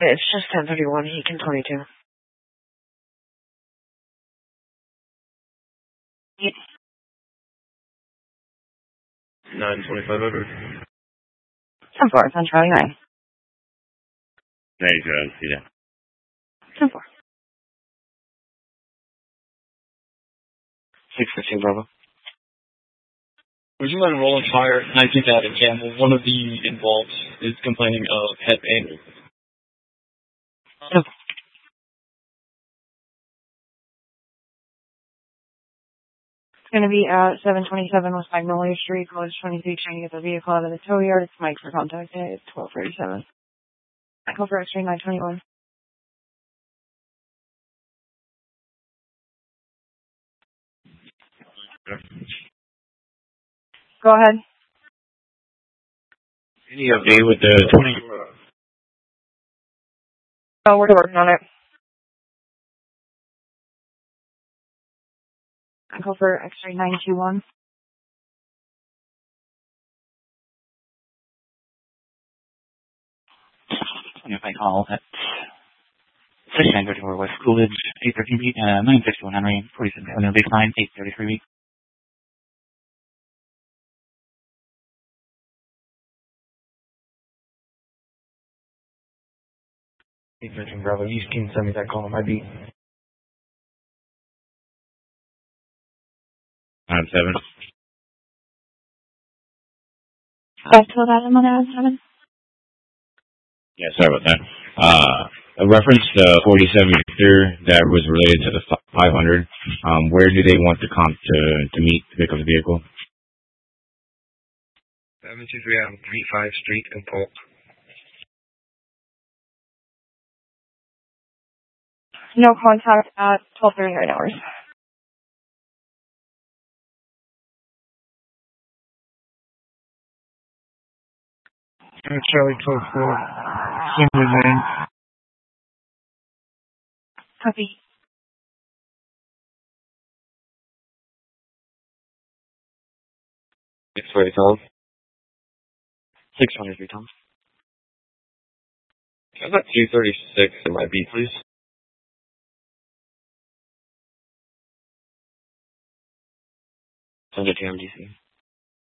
It's just 10:31. He can 22. Yep. 925 over. 10-4. 10-29. 97, yeah. 10-4. 615 Bravo. Would you mind rolling fire? And I think that in Campbell, one of the involved is complaining of head pain. Yep. It's going to be at 727 West Magnolia Street, College 23, trying to get the vehicle out of the tow yard. It's Mike for contact at 1237. Call for X-ray 921. Go ahead. Any update with the 20? Oh, we're working on it. Call for X-ray 921. If I call at 6934 West Coolidge, 813 feet, 961 Henry, 47 Avenue, baseline, 833 week. Bravo. You can send me that call on my beat. 97. Back to that on the 7. Yeah, sorry about that. A reference to 47 Victor that was related to the 500. Where do they want the comp to meet to pick up the vehicle? 723 on 35 Street in Polk. No contact at 12:39 hours. Charlie 12-4. Single lane. Copy. X-ray Tom. 623 Tom. I've got 236 in my beat, please. Send it to MDC.